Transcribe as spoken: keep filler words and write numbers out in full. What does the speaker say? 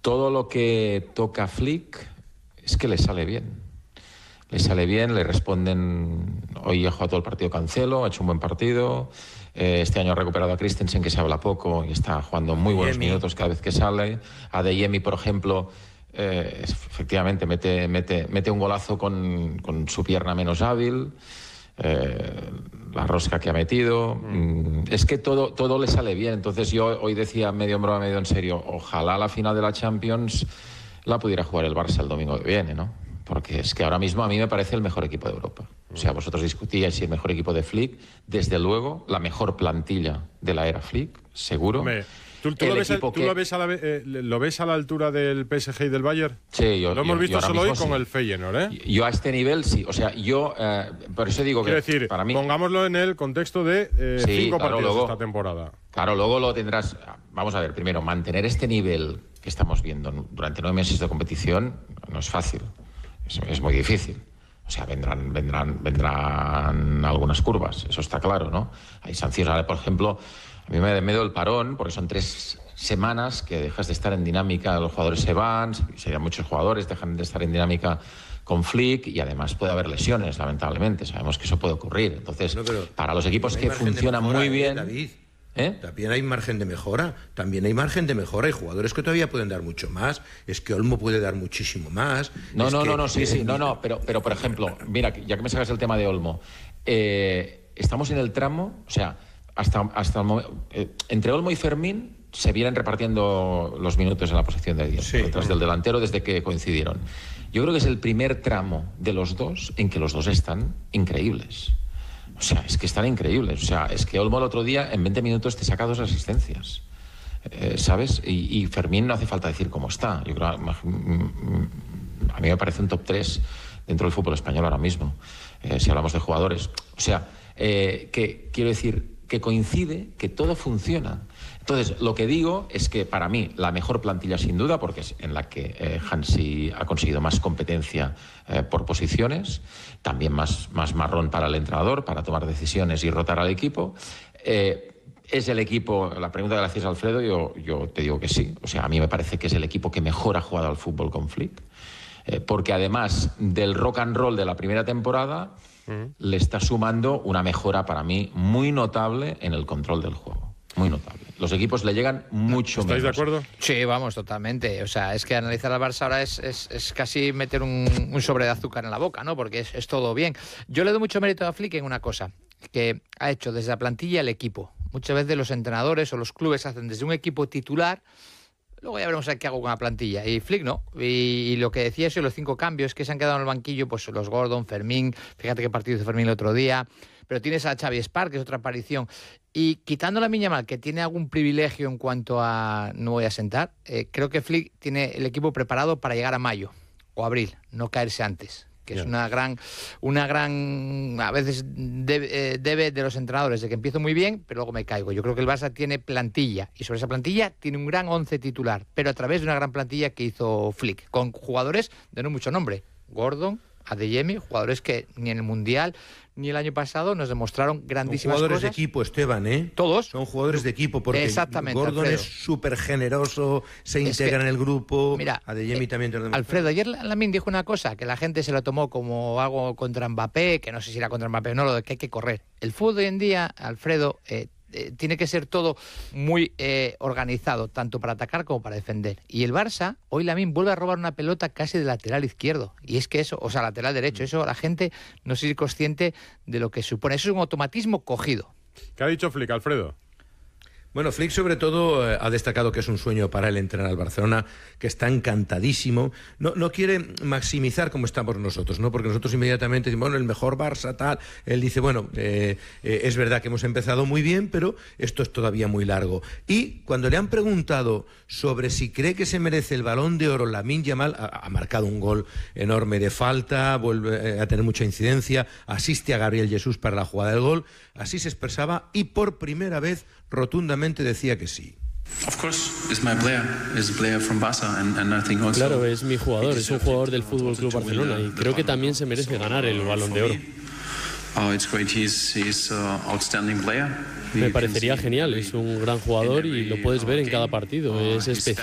todo lo que toca Flick es que le sale bien. Le sale bien, le responden. Hoy ha jugado todo el partido Cancelo, ha hecho un buen partido. Eh, este año ha recuperado a Christensen, que se habla poco y está jugando muy buenos Adeyemi. minutos cada vez que sale. Adeyemi, por ejemplo, eh, efectivamente mete, mete, mete un golazo con, con su pierna menos hábil. Eh, la rosca que ha metido. Mm. Es que todo, todo le sale bien. Entonces yo hoy decía medio en broma, medio en serio, ojalá la final de la Champions la pudiera jugar el Barça el domingo que viene, ¿no? Porque es que ahora mismo a mí me parece el mejor equipo de Europa. O sea, vosotros discutíais si el mejor equipo de Flick, desde luego, la mejor plantilla de la era Flick, seguro. Hombre, ¿tú, tú, lo ves, ¿tú que... lo, ves a la, eh, lo ves a la altura del P S G y del Bayern? Sí, yo lo hemos yo, visto yo solo hoy sí. con el Feyenoord, ¿eh? Yo a este nivel sí. O sea, yo, eh, por eso digo Quiero que decir, para mí... pongámoslo en el contexto de eh, sí, cinco claro, partidos luego, esta temporada. Claro, luego lo tendrás... Vamos a ver, primero, mantener este nivel que estamos viendo durante nueve meses de competición no es fácil. Es, es muy difícil. O sea, vendrán, vendrán, vendrán algunas curvas, eso está claro, ¿no? Hay sanciones. Ahora, por ejemplo, a mí me da miedo el parón, porque son tres semanas que dejas de estar en dinámica, los jugadores se van, serían muchos jugadores, dejan de estar en dinámica con Flick y además puede haber lesiones, lamentablemente. Sabemos que eso puede ocurrir. Entonces, no, para los equipos que funcionan mejora, muy bien... David. ¿Eh? También hay margen de mejora, también hay margen de mejora, hay jugadores que todavía pueden dar mucho más, es que Olmo puede dar muchísimo más. No, no, que, no, no, sí, eh, sí, no, no, pero, pero por ejemplo, mira, ya que me sacas el tema de Olmo, eh, estamos en el tramo, o sea, hasta, hasta el momento, eh, entre Olmo y Fermín se vienen repartiendo los minutos en la posición de diez, sí, detrás del delantero desde que coincidieron. Yo creo que es el primer tramo de los dos en que los dos están increíbles. O sea, es que están increíbles. O sea, es que Olmo el otro día en veinte minutos te saca dos asistencias. Eh, ¿Sabes? Y, y Fermín no hace falta decir cómo está. Yo creo, a mí me parece un top tres dentro del fútbol español ahora mismo, eh, si hablamos de jugadores. O sea, eh, que quiero decir que coincide, que todo funciona. Entonces, lo que digo es que para mí la mejor plantilla sin duda, porque es en la que eh, Hansi ha conseguido más competencia eh, por posiciones, también más, más marrón para el entrenador, para tomar decisiones y rotar al equipo. Eh, ¿Es el equipo, la pregunta que le hacías a Alfredo, yo, yo te digo que sí. O sea, a mí me parece que es el equipo que mejor ha jugado al fútbol con Flick, eh, porque además del rock and roll de la primera temporada, uh-huh. le está sumando una mejora para mí muy notable en el control del juego. Muy notable. Los equipos le llegan mucho ¿Estáis menos. de acuerdo? Sí, vamos, totalmente. O sea, es que analizar al Barça ahora es, es, es casi meter un, un sobre de azúcar en la boca, ¿no? Porque es, es todo bien. Yo le doy mucho mérito a Flick en una cosa, que ha hecho desde la plantilla el equipo. Muchas veces los entrenadores o los clubes hacen desde un equipo titular, luego ya veremos qué hago con la plantilla. Y Flick no. Y, y lo que decía eso, los cinco cambios que se han quedado en el banquillo, pues los Gordon, Fermín, fíjate qué partido hizo Fermín el otro día, pero tienes a Xavi Spark, que es otra aparición. Y quitando la Lamine Yamal, que tiene algún privilegio en cuanto a no voy a sentar, eh, creo que Flick tiene el equipo preparado para llegar a mayo o abril, no caerse antes, que yeah. es una gran, una gran, a veces debe, eh, debe de los entrenadores, de que empiezo muy bien, pero luego me caigo. Yo creo que el Barça tiene plantilla, y sobre esa plantilla tiene un gran once titular, pero a través de una gran plantilla que hizo Flick, con jugadores de no mucho nombre, Gordon, Adeyemi, jugadores que ni en el Mundial ni el año pasado nos demostraron grandísimas Son jugadores cosas. de equipo, Esteban, ¿eh? Todos. Son jugadores de equipo, porque exactamente, Gordon Alfredo. es súper generoso, se es integra que, en el grupo. Mira, Adeyemi eh, también te lo Alfredo, ayer Lamine dijo una cosa que la gente se lo tomó como algo contra Mbappé, que no sé si era contra Mbappé o no, lo de que hay que correr. El fútbol hoy en día, Alfredo, eh, eh, tiene que ser todo muy eh, organizado, tanto para atacar como para defender. Y el Barça, hoy Lamine vuelve a robar una pelota casi de lateral izquierdo. Y es que eso, o sea, lateral derecho, eso la gente no es consciente de lo que supone. Eso es un automatismo cogido. ¿Qué ha dicho Flick, Alfredo? Bueno, Flick sobre todo eh, ha destacado que es un sueño para él entrenar al Barcelona, que está encantadísimo. No, no quiere maximizar como estamos nosotros, ¿no? Porque nosotros inmediatamente decimos, bueno, el mejor Barça, tal. Él dice, bueno, eh, eh, es verdad que hemos empezado muy bien, pero esto es todavía muy largo. Y cuando le han preguntado sobre si cree que se merece el Balón de Oro, Lamine Yamal ha, ha marcado un gol enorme de falta, vuelve a tener mucha incidencia, asiste a Gabriel Jesús para la jugada del gol. Así se expresaba y por primera vez rotundamente decía que sí. Claro, es mi jugador, es un jugador del Fútbol Club Barcelona y creo que también se merece ganar el Balón de Oro. Me parecería genial, es un gran jugador y lo puedes ver en cada partido, es especial.